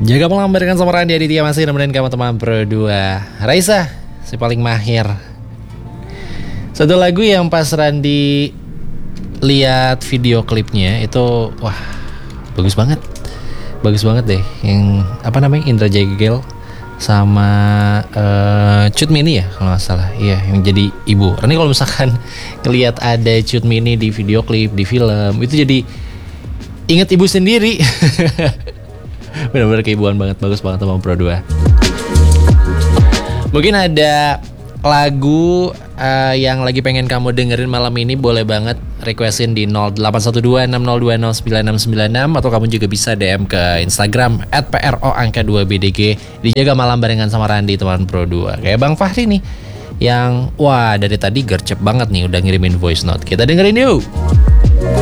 Jaga malam barengan sama Randy Aditya, masih nemenin kamu teman Pro 2. Raisa, si paling mahir. Satu lagu yang pas Randy lihat video klipnya itu, wah, bagus banget. Bagus banget deh. Yang apa namanya, Indra Jegel sama Cut Mini ya kalau nggak salah. Iya, yang jadi ibu. Randy kalau misalkan ngelihat ada Cut Mini di video klip, di film, itu jadi inget ibu sendiri. Benar-benar keibuan banget, bagus banget sama Pro 2. Mungkin ada lagu yang lagi pengen kamu dengerin malam ini, boleh banget requestin di 081260209696 atau kamu juga bisa DM ke Instagram @pro_2bdg. Dijaga malam barengan sama Randy teman Pro 2. Kayak Bang Fahri nih yang wah dari tadi gercep banget nih udah ngirimin voice note. Kita dengerin yuk.